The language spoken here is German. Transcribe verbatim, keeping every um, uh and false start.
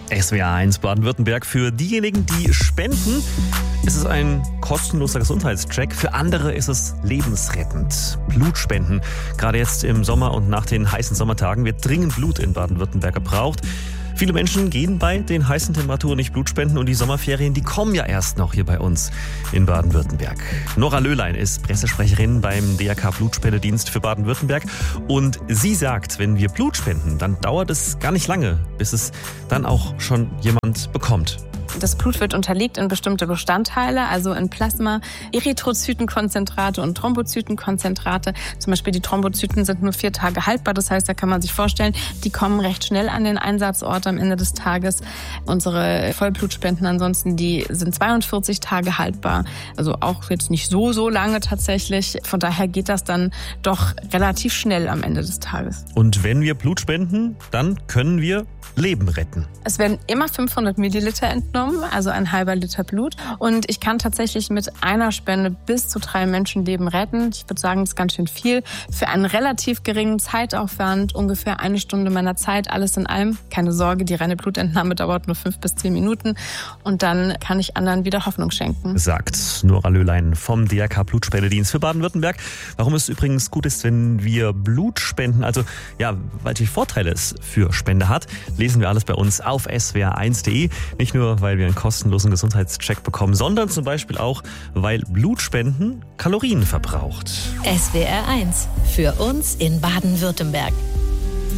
S W R eins Baden-Württemberg für diejenigen, die spenden. Es ist ein kostenloser Gesundheitscheck. Für andere ist es lebensrettend. Blutspenden. Gerade jetzt im Sommer und nach den heißen Sommertagen wird dringend Blut in Baden-Württemberg gebraucht. Viele Menschen gehen bei den heißen Temperaturen nicht Blutspenden und die Sommerferien, die kommen ja erst noch hier bei uns in Baden-Württemberg. Nora Löhlein ist Pressesprecherin beim D R K Blutspendedienst für Baden-Württemberg und sie sagt, wenn wir Blut spenden, dann dauert es gar nicht lange, bis es dann auch schon jemand bekommt. Das Blut wird unterlegt in bestimmte Bestandteile, also in Plasma, Erythrozytenkonzentrate und Thrombozytenkonzentrate. Zum Beispiel die Thrombozyten sind nur vier Tage haltbar. Das heißt, da kann man sich vorstellen, die kommen recht schnell an den Einsatzort am Ende des Tages. Unsere Vollblutspenden ansonsten, die sind zweiundvierzig Tage haltbar. Also auch jetzt nicht so, so lange tatsächlich. Von daher geht das dann doch relativ schnell am Ende des Tages. Und wenn wir Blut spenden, dann können wir Leben retten. Es werden immer fünfhundert Milliliter entnommen, also ein halber Liter Blut. Und ich kann tatsächlich mit einer Spende bis zu drei Menschenleben retten. Ich würde sagen, das ist ganz schön viel. Für einen relativ geringen Zeitaufwand, ungefähr eine Stunde meiner Zeit, alles in allem. Keine Sorge, die reine Blutentnahme dauert nur fünf bis zehn Minuten. Und dann kann ich anderen wieder Hoffnung schenken. Sagt Nora Löhlein vom D R K Blutspendedienst für Baden-Württemberg. Warum es übrigens gut ist, wenn wir Blut spenden, also ja, welche Vorteile es für Spende hat, lesen wir alles bei uns auf S W R eins punkt de. Nicht nur, weil wir einen kostenlosen Gesundheitscheck bekommen, sondern zum Beispiel auch, weil Blutspenden Kalorien verbraucht. S W R eins für uns in Baden-Württemberg.